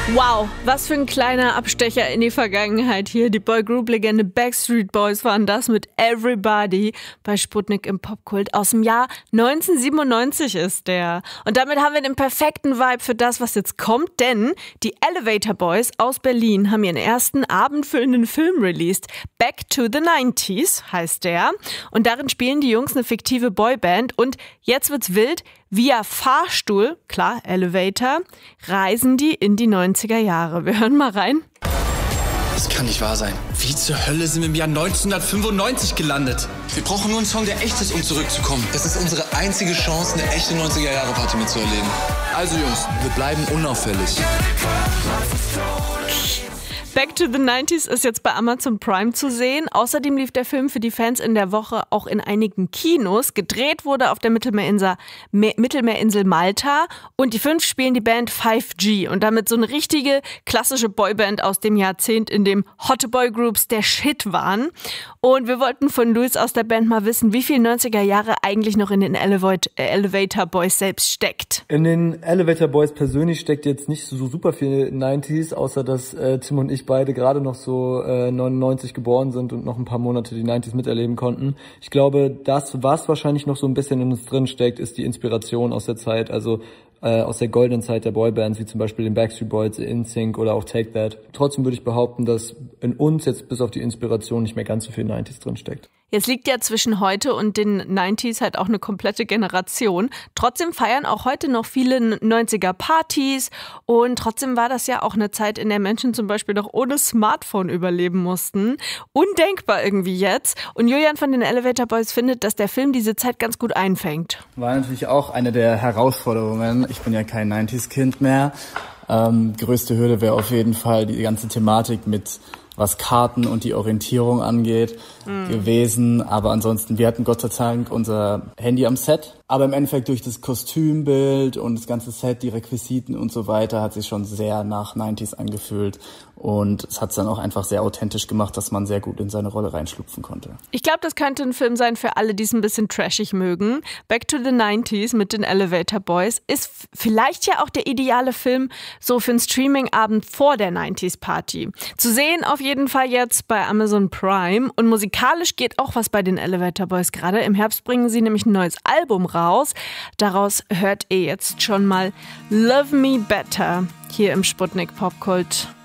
Wow, was für ein kleiner Abstecher in die Vergangenheit hier. Die Boygroup-Legende Backstreet Boys waren das mit Everybody bei Sputnik im Popkult. Aus dem Jahr 1997 ist der. Und damit haben wir den perfekten Vibe für das, was jetzt kommt, denn die Elevator Boys aus Berlin haben ihren ersten abendfüllenden Film released. Back to the 90s heißt der. Und darin spielen die Jungs eine fiktive Boyband. Und jetzt wird's wild. Via Fahrstuhl, klar, Elevator, reisen die in die 90er Jahre. Wir hören mal rein. Das kann nicht wahr sein. Wie zur Hölle sind wir im Jahr 1995 gelandet? Wir brauchen nur einen Song, der echt ist, um zurückzukommen. Das ist unsere einzige Chance, eine echte 90er-Jahre-Party mitzuerleben. Also Jungs, wir bleiben unauffällig. Back to the 90s ist jetzt bei Amazon Prime zu sehen. Außerdem lief der Film für die Fans in der Woche auch in einigen Kinos. Gedreht wurde auf der Mittelmeerinsel Malta. Und die 5 spielen die Band 5G. Und damit so eine richtige klassische Boyband aus dem Jahrzehnt, in dem Hot Boy Groups der Shit waren. Und wir wollten von Luis aus der Band mal wissen, wie viel 90er Jahre eigentlich noch in den Elevator Boys selbst steckt. In den Elevator Boys persönlich steckt jetzt nicht so super viel 90s, außer dass Tim und ich beide gerade noch so 99 geboren sind und noch ein paar Monate die 90s miterleben konnten. Ich glaube, das, was wahrscheinlich noch so ein bisschen in uns drin steckt, ist die Inspiration aus der Zeit, also aus der goldenen Zeit der Boybands, wie zum Beispiel den Backstreet Boys, NSYNC oder auch Take That. Trotzdem würde ich behaupten, dass in uns jetzt bis auf die Inspiration nicht mehr ganz so viel 90s drin steckt. Jetzt liegt ja zwischen heute und den 90s halt auch eine komplette Generation. Trotzdem feiern auch heute noch viele 90er-Partys und trotzdem war das ja auch eine Zeit, in der Menschen zum Beispiel noch ohne Smartphone überleben mussten. Undenkbar irgendwie jetzt. Und Julian von den Elevator Boys findet, dass der Film diese Zeit ganz gut einfängt. War natürlich auch eine der Herausforderungen. Ich bin ja kein 90s-Kind mehr. Größte Hürde wäre auf jeden Fall die ganze Thematik mit was Karten und die Orientierung angeht, gewesen. Aber ansonsten, wir hatten Gott sei Dank unser Handy am Set. Aber im Endeffekt durch das Kostümbild und das ganze Set, die Requisiten und so weiter, hat sich schon sehr nach 90s angefühlt. Und es hat es dann auch einfach sehr authentisch gemacht, dass man sehr gut in seine Rolle reinschlüpfen konnte. Ich glaube, das könnte ein Film sein für alle, die es ein bisschen trashig mögen. Back to the 90s mit den Elevator Boys ist vielleicht ja auch der ideale Film so für einen Streaming-Abend vor der 90s-Party. Zu sehen auf jeden Fall jetzt bei Amazon Prime. Und musikalisch geht auch was bei den Elevator Boys gerade. Im Herbst bringen sie nämlich ein neues Album raus. Daraus hört ihr jetzt schon mal Love Me Better hier im Sputnik Popkult.